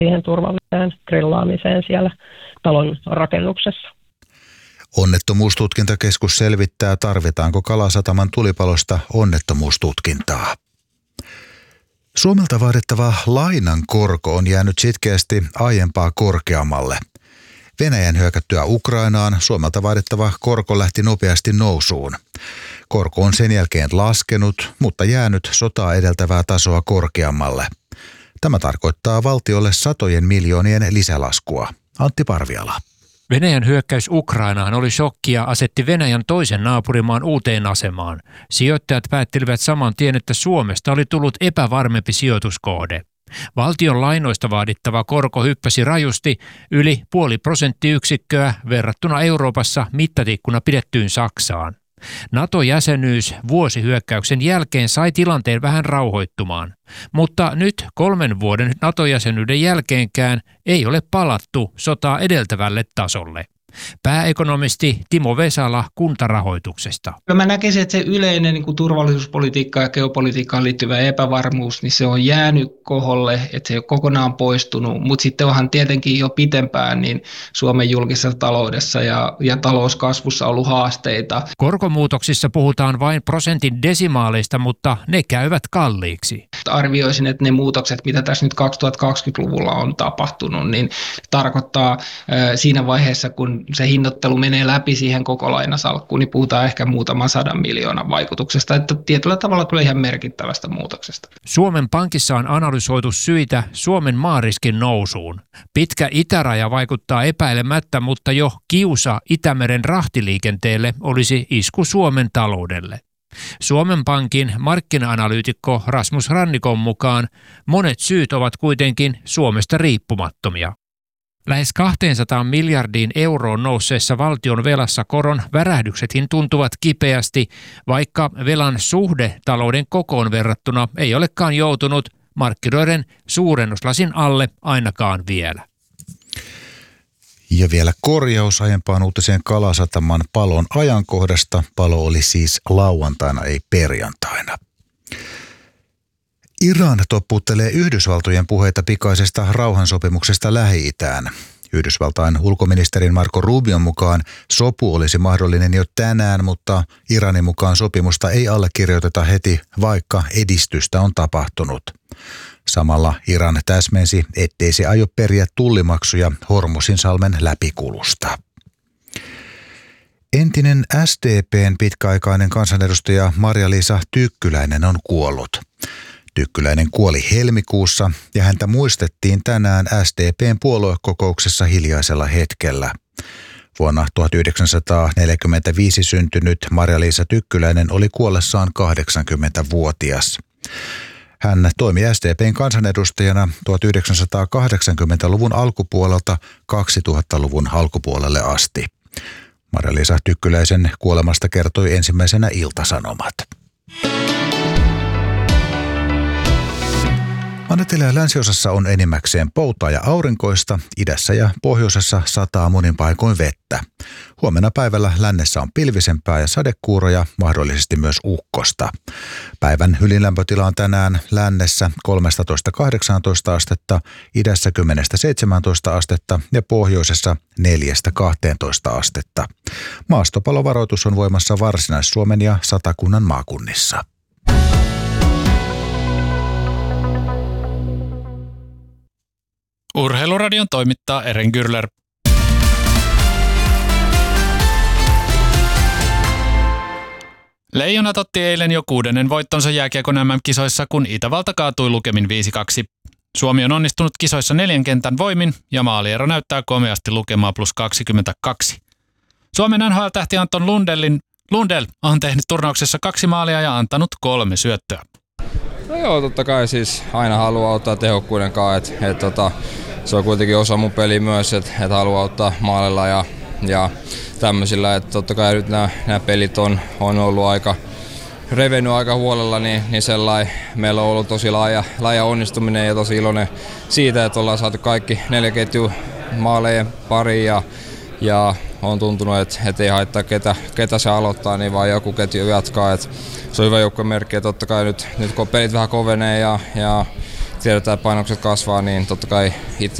siihen turvalliseen grillaamiseen siellä talon rakennuksessa. Onnettomuustutkintakeskus selvittää, tarvitaanko Kalasataman tulipalosta onnettomuustutkintaa. Suomelta vaadittava lainan korko on jäänyt sitkeästi aiempaa korkeammalle. Venäjän hyökättyä Ukrainaan Suomelta vaadittava korko lähti nopeasti nousuun. Korko on sen jälkeen laskenut, mutta jäänyt sotaa edeltävää tasoa korkeammalle. Tämä tarkoittaa valtiolle satojen miljoonien lisälaskua. Antti Parviala. Venäjän hyökkäys Ukrainaan oli shokki ja asetti Venäjän toisen naapurimaan uuteen asemaan. Sijoittajat päättelivät saman tien, että Suomesta oli tullut epävarmempi sijoituskohde. Valtion lainoista vaadittava korko hyppäsi rajusti yli 0,5% verrattuna Euroopassa mittatikkuna pidettyyn Saksaan. NATO-jäsenyys vuosihyökkäyksen jälkeen sai tilanteen vähän rauhoittumaan, mutta nyt 3 vuoden NATO-jäsenyyden jälkeenkään ei ole palattu sotaa edeltävälle tasolle. Pääekonomisti Timo Vesala Kuntarahoituksesta. Mä näkisin, että se yleinen turvallisuuspolitiikka ja geopolitiikkaan liittyvä epävarmuus, niin se on jäänyt koholle, että se ei ole kokonaan poistunut, mutta sitten onhan tietenkin jo pitempään niin Suomen julkisessa taloudessa ja talouskasvussa ollut haasteita. Korkomuutoksissa puhutaan vain prosentin desimaaleista, mutta ne käyvät kalliiksi. Arvioisin, että ne muutokset, mitä tässä nyt 2020-luvulla on tapahtunut, niin tarkoittaa siinä vaiheessa, kun se hinnoittelu menee läpi siihen koko lainasalkkuun, niin puhutaan ehkä muutaman 100 miljoonan vaikutuksesta, että tietyllä tavalla tulee ihan merkittävästä muutoksesta. Suomen Pankissa on analysoitu syitä Suomen maariskin nousuun. Pitkä itäraja vaikuttaa epäilemättä, mutta jo kiusa Itämeren rahtiliikenteelle olisi isku Suomen taloudelle. Suomen Pankin markkina-analyytikko Rasmus Rannikon mukaan monet syyt ovat kuitenkin Suomesta riippumattomia. Lähes 200 miljardiin euroon nousseessa valtion velassa koron värähdyksetkin tuntuvat kipeästi, vaikka velan suhde talouden kokoon verrattuna ei olekaan joutunut markkinoiden suurennuslasin alle ainakaan vielä. Ja vielä korjaus aiempaan uutiseen Kalasataman palon ajankohdasta. Palo oli siis lauantaina, ei perjantaina. Iran toppuuttelee Yhdysvaltojen puheita pikaisesta rauhansopimuksesta Lähi-Itään. Yhdysvaltain ulkoministerin Marco Rubion mukaan sopu olisi mahdollinen jo tänään, mutta Iranin mukaan sopimusta ei allekirjoiteta heti, vaikka edistystä on tapahtunut. Samalla Iran täsmensi, ettei se aio periä tullimaksuja Hormuzinsalmen läpikulusta. Entinen SDP:n pitkäaikainen kansanedustaja Marja-Liisa Tykkyläinen on kuollut. Tykkyläinen kuoli helmikuussa ja häntä muistettiin tänään SDP:n puoluekokouksessa hiljaisella hetkellä. Vuonna 1945 syntynyt Marja-Liisa Tykkyläinen oli kuollessaan 80-vuotias. Hän toimi SDP:n kansanedustajana 1980-luvun alkupuolelta 2000-luvun alkupuolelle asti. Marja-Liisa Tykkyläisen kuolemasta kertoi ensimmäisenä Ilta-Sanomat. Etelä- ja länsiosassa on enimmäkseen poutaa ja aurinkoista, idässä ja pohjoisessa sataa monin paikoin vettä. Huomenna päivällä lännessä on pilvisempää ja sadekuuroja, mahdollisesti myös ukkosta. Päivän ylilämpötila on tänään lännessä 13-18 astetta, idässä 10-17 astetta ja pohjoisessa 4-12 astetta. Maastopalovaroitus on voimassa Varsinais-Suomen ja Satakunnan maakunnissa. Urheiluradion toimittaa Eren Gürler. Leijonat otti eilen jo 6. voittonsa jääkiekon MM-kisoissa, kun Itävalta kaatui lukemin 5-2. Suomi on onnistunut kisoissa 4 kentän voimin ja maaliero näyttää komeasti lukemaa +22. Suomen NHL-tähti Anton Lundell on tehnyt turnauksessa 2 maalia ja antanut 3 syöttöä. No joo, totta kai siis aina haluaa auttaa tehokkuuden kanssa, se on kuitenkin osa mun peliä myös, että haluaa auttaa maalilla ja tämmöisillä, että totta kai nyt nämä pelit on ollut aika revennyt aika huolella, niin sellainen meillä on ollut tosi laaja onnistuminen ja tosi iloinen siitä, että ollaan saatu kaikki 4 ketjua maalejen pariin ja on tuntunut, että ei haittaa ketä se aloittaa, niin vaan joku ketju jatkaa. Se on hyvä joukkueen merkki, että totta kai nyt kun pelit vähän kovenee ja tiedetään, että painokset kasvaa, niin totta kai